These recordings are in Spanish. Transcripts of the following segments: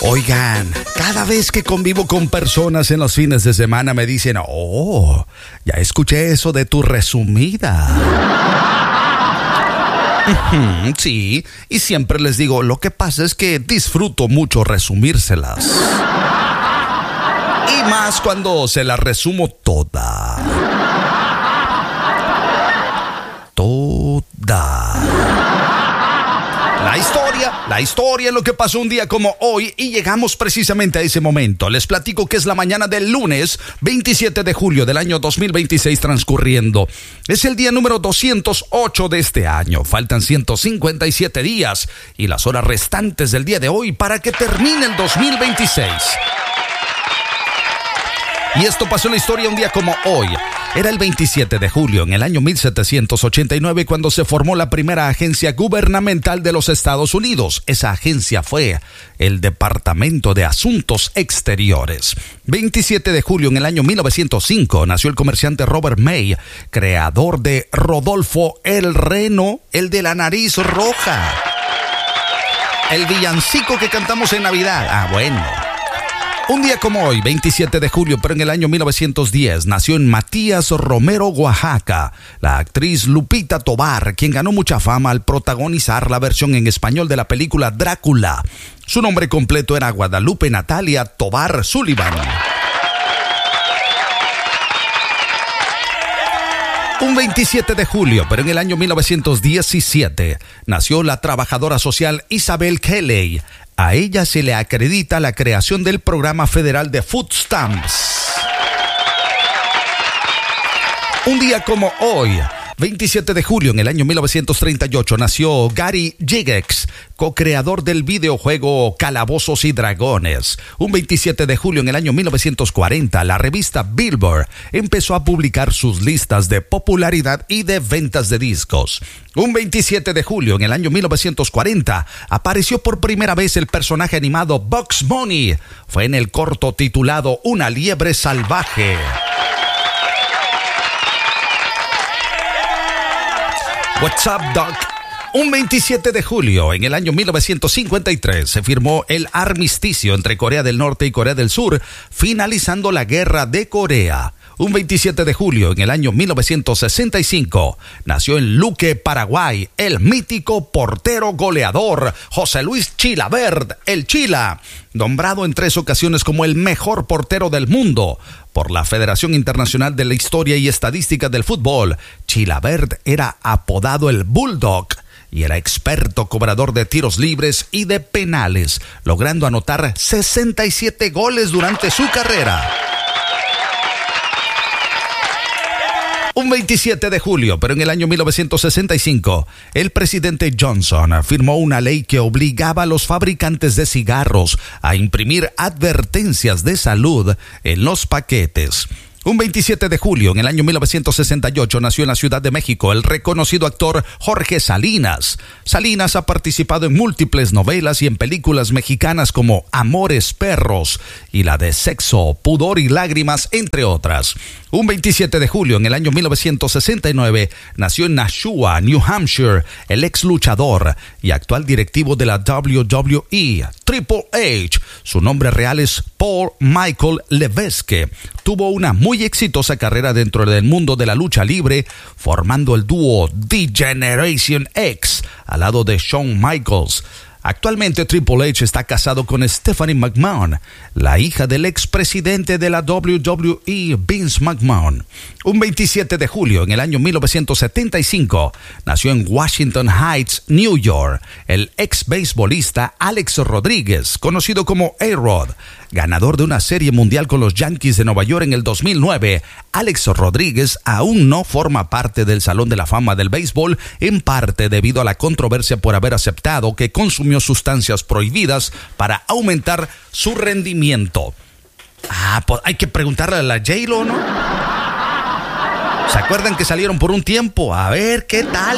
Oigan, cada vez que convivo con personas en los fines de semana me dicen, oh, ya escuché eso de tu resumida. Sí, y siempre les digo, lo que pasa es que disfruto mucho resumírselas. Y más cuando se las resumo toda. La historia es lo que pasó un día como hoy y llegamos precisamente a ese momento. Les platico que es la mañana del lunes 27 de julio del año 2026 transcurriendo. Es el día número 208 de este año. Faltan 157 días y las horas restantes del día de hoy para que termine el 2026. Y esto pasó en la historia un día como hoy. Era el 27 de julio en el año 1789 cuando se formó la primera agencia gubernamental de los Estados Unidos. Esa agencia fue el Departamento de Asuntos Exteriores. 27 de julio en el año 1905 nació el comerciante Robert May, creador de Rodolfo el Reno, el de la nariz roja. El villancico que cantamos en Navidad. Ah, bueno. Un día como hoy, 27 de julio, pero en el año 1910, nació en Matías Romero, Oaxaca, la actriz Lupita Tovar, quien ganó mucha fama al protagonizar la versión en español de la película Drácula. Su nombre completo era Guadalupe Natalia Tovar Sullivan. Un 27 de julio, pero en el año 1917, nació la trabajadora social Isabel Kelly. A ella se le acredita la creación del programa federal de Food Stamps. Un día como hoy, 27 de julio en el año 1938, nació Gary Gygax, co-creador del videojuego Calabozos y Dragones. Un 27 de julio en el año 1940, la revista Billboard empezó a publicar sus listas de popularidad y de ventas de discos. Un 27 de julio en el año 1940, apareció por primera vez el personaje animado Bugs Bunny. Fue en el corto titulado Una liebre salvaje. What's up, Doc? Un 27 de julio, en el año 1953, se firmó el armisticio entre Corea del Norte y Corea del Sur, finalizando la Guerra de Corea. Un 27 de julio, en el año 1965, nació en Luque, Paraguay, el mítico portero goleador José Luis Chilavert, el Chila, nombrado en 3 ocasiones como el mejor portero del mundo por la Federación Internacional de la Historia y Estadística del Fútbol. Chilavert era apodado el Bulldog y era experto cobrador de tiros libres y de penales, logrando anotar 67 goles durante su carrera. Un 27 de julio, pero en el año 1965, el presidente Johnson firmó una ley que obligaba a los fabricantes de cigarros a imprimir advertencias de salud en los paquetes. Un 27 de julio, en el año 1968, nació en la Ciudad de México el reconocido actor Jorge Salinas. Salinas ha participado en múltiples novelas y en películas mexicanas como Amores Perros y la de Sexo, Pudor y Lágrimas, entre otras. Un 27 de julio, en el año 1969, nació en Nashua, New Hampshire, el ex luchador y actual directivo de la WWE, Triple H. Su nombre real es Paul Michael Levesque. Tuvo una muy exitosa carrera dentro del mundo de la lucha libre, formando el dúo The Generation X al lado de Shawn Michaels. Actualmente Triple H está casado con Stephanie McMahon, la hija del expresidente de la WWE, Vince McMahon. Un 27 de julio, en el año 1975, nació en Washington Heights, New York, el ex beisbolista Alex Rodríguez, conocido como A-Rod. Ganador de una serie mundial con los Yankees de Nueva York en el 2009, Alex Rodríguez aún no forma parte del Salón de la Fama del Béisbol, en parte debido a la controversia por haber aceptado que consumió sustancias prohibidas para aumentar su rendimiento. Pues hay que preguntarle a la J-Lo, ¿no? ¿Se acuerdan que salieron por un tiempo? A ver, ¿qué tal?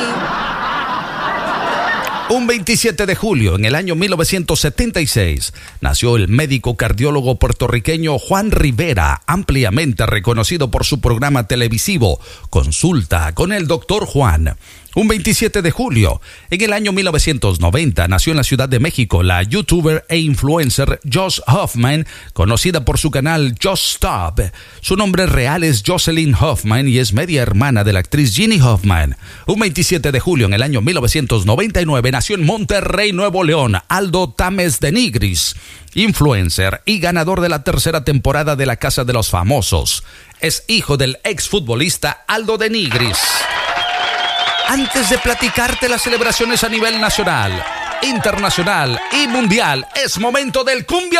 Un 27 de julio, en el año 1976, nació el médico cardiólogo puertorriqueño Juan Rivera, ampliamente reconocido por su programa televisivo Consulta con el Dr. Juan. Un 27 de julio, en el año 1990, nació en la Ciudad de México la youtuber e influencer Joss Hoffman, conocida por su canal Just Stop. Su nombre real es Jocelyn Hoffman y es media hermana de la actriz Ginny Hoffman. Un 27 de julio, en el año 1999, nació en Monterrey, Nuevo León, Aldo Tames de Nigris, influencer y ganador de la tercera temporada de La Casa de los Famosos. Es hijo del exfutbolista Aldo de Nigris. Antes de platicarte las celebraciones a nivel nacional, internacional y mundial, es momento del Cumbia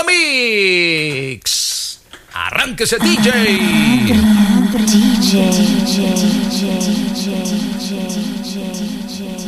Mix. ¡Arránquese, DJ! DJ.